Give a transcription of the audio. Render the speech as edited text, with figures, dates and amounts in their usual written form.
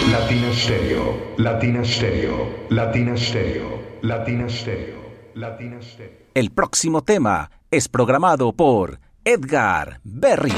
Latina Stereo, Latina Stereo, Latina Stereo, Latina Stereo, Latina Stereo. El próximo tema es programado por Edgar Berry.